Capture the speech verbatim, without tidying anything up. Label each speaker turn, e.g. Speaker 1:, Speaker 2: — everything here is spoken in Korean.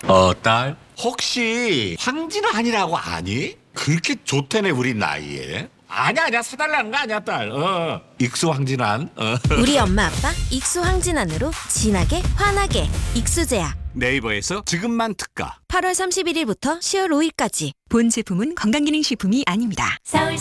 Speaker 1: 어, 딸? 혹시 황진환이라고 아니? 그렇게 좋대네, 우리 나이에. 아니야, 아니야. 사달라는 거 아니야, 딸. 어. 익수 황진환. 어.
Speaker 2: 우리 엄마 아빠 익수 황진환으로 진하게 환하게 익수제약.
Speaker 3: 네이버에서 지금만 특가.
Speaker 2: 팔월 삼십일일부터 시월 오일까지.
Speaker 4: 본 제품은 건강기능식품이 아닙니다.
Speaker 2: 서울